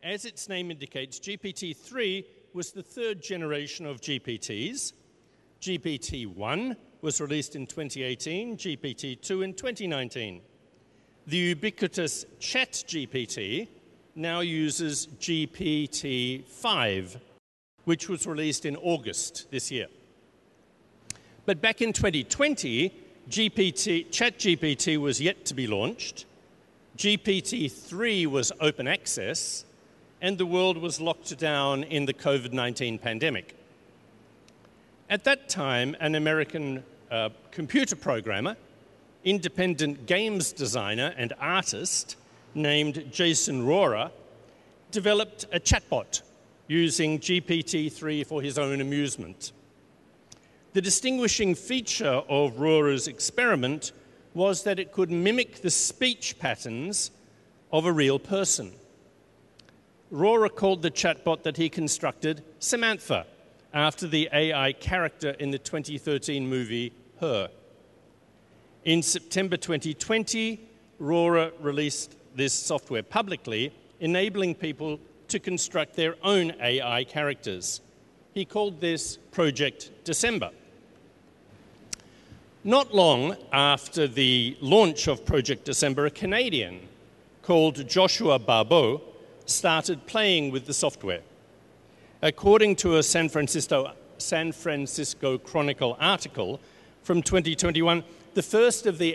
As its name indicates, GPT-3 was the third generation of GPTs. GPT-1 was released in 2018, GPT-2 in 2019. The ubiquitous ChatGPT now uses GPT-5, which was released in August this year. But back in 2020, ChatGPT was yet to be launched, GPT-3 was open access, and the world was locked down in the COVID-19 pandemic. At that time, an American computer programmer, independent games designer and artist named Jason Rohrer developed a chatbot using GPT-3 for his own amusement. The distinguishing feature of Rohrer's experiment was that it could mimic the speech patterns of a real person. Rohrer called the chatbot that he constructed Samantha, after the AI character in the 2013 movie Her. In September 2020, Rohrer released this software publicly, enabling people to construct their own AI characters. He called this Project December. Not long after the launch of Project December, a Canadian called Joshua Barbeau started playing with the software. According to a San Francisco Chronicle article from 2021, the first of the